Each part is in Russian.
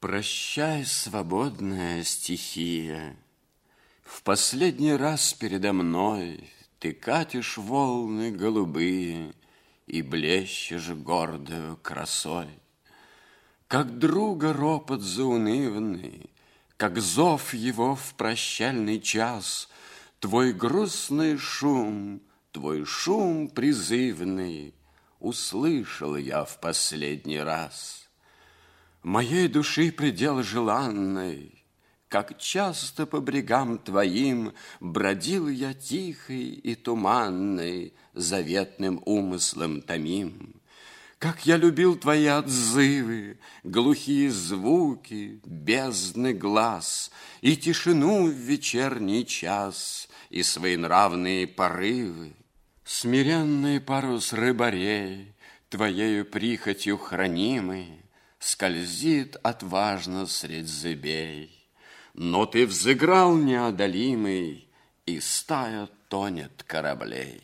Прощай, свободная стихия, в последний раз передо мной ты катишь волны голубые и блещешь гордою красой. Как друга ропот заунывный, как зов его в прощальный час, твой грустный шум, твой шум призывный услышал я в последний раз. Моей души предел желанной, как часто по брегам твоим бродил я тихий и туманный, заветным умыслом томим. Как я любил твои отзывы, глухие звуки, бездны глаз, и тишину в вечерний час, и своенравные порывы. Смиренный парус рыбарей, твоею прихотью хранимый, скользит отважно средь зыбей. Но ты взыграл неодолимый, и стая тонет кораблей.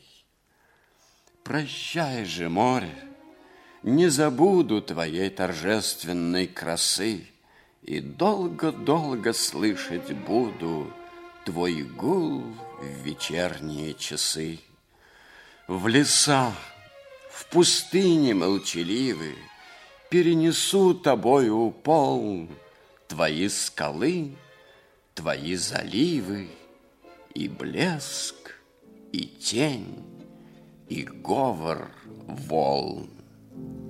Прощай же, море, не забуду твоей торжественной красы, и долго-долго слышать буду твой гул в вечерние часы. В леса, в пустыне молчаливы перенесу тобою полн твои скалы, твои заливы, и блеск, и тень, и говор волн.